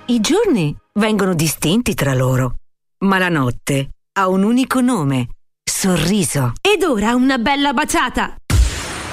I giorni vengono distinti tra loro, ma la notte ha un unico nome: sorriso. Ed ora una bella baciata!